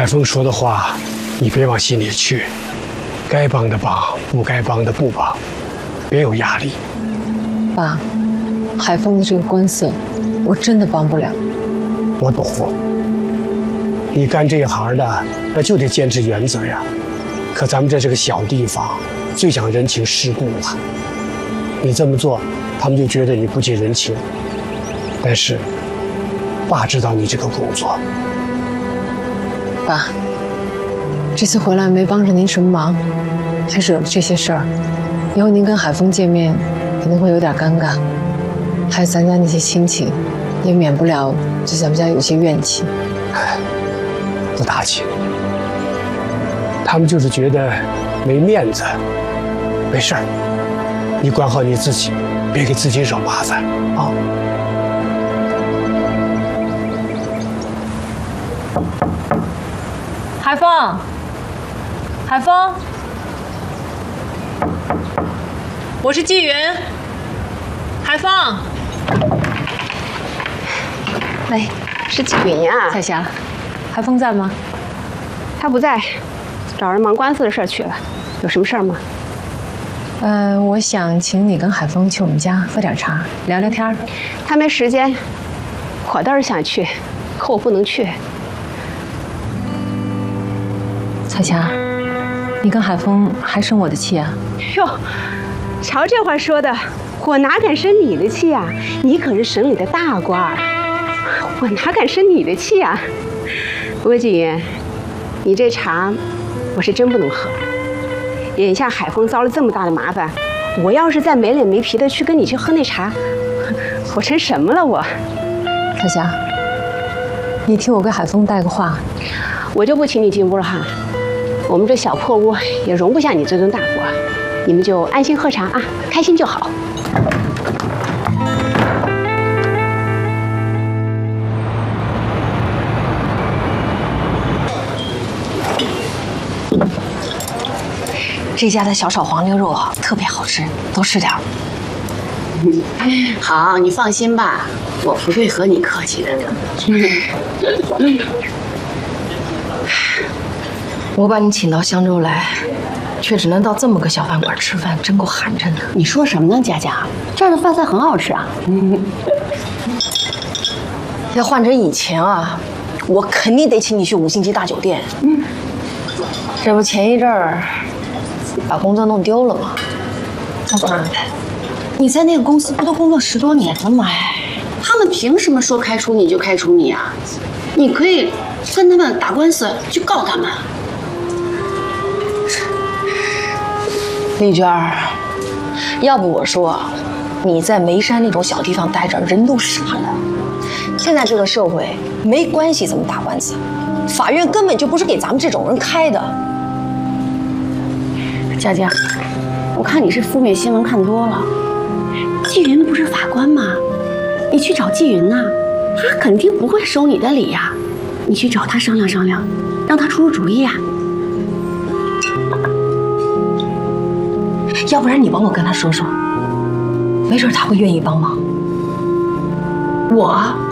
峰说的话，你别往心里去，该帮的帮，不该帮的不帮，别有压力。 爸，海峰的这个官司，我真的帮不了。 我懂，你干这一行的，那就得坚持原则呀。可咱们这是个小地方，最讲人情世故了。你这么做，他们就觉得你不近人情。但是，爸知道你这个工作。 爸，这次回来没帮着您什么忙，还惹了这些事儿，以后您跟海峰见面可能会有点尴尬，还有咱家那些亲戚，也免不了对咱们家有些怨气。 哎，不打紧，他们就是觉得没面子。没事儿，你管好你自己，别给自己惹麻烦啊。 海峰，海峰，我是纪云。海峰， 喂，是纪云呀。 彩霞，海峰在吗？ 他不在，找人忙官司的事去了。有什么事儿吗？ 我想请你跟海峰去我们家喝点茶，聊聊天。 他没时间，我倒是想去，可我不能去。 彩霞，你跟海峰还生我的气啊？ 哟，瞧这话说的，我哪敢生你的气啊？你可是省里的大官儿，我哪敢生你的气啊？不过纪云，你这茶我是真不能喝。眼下海峰遭了这么大的麻烦，我要是再没脸没皮的去跟你去喝那茶，我成什么了我？ 彩霞，你替我给海峰带个话。 我就不请你进屋了哈，我们这小破屋也容不下你这尊大佛，你们就安心喝茶啊，开心就好。 这家的小炒黄牛肉啊，特别好吃，多吃点儿。 好，你放心吧，我不会和你客气的。 我把你请到香洲来，却只能到这么个小饭馆吃饭，真够寒碜的。 你说什么呢，佳佳？这儿的饭菜很好吃啊。 要换成以前啊，我肯定得请你去5星级大酒店。这不前一阵儿把工作弄丢了吗？ 你在那个公司不都工作10多年了吗？他们凭什么说开除你就开除你啊？你可以跟他们打官司去告他们。 丽娟儿，要不我说，你在眉山那种小地方待着，人都傻了。现在这个社会没关系怎么打官司，法院根本就不是给咱们这种人开的。 佳佳，我看你是负面新闻看多了。纪云不是法官吗？你去找纪云呐，他肯定不会收你的礼呀。你去找他商量商量，让他出出主意呀。 要不然你帮我跟他说说，没准他会愿意帮忙。 我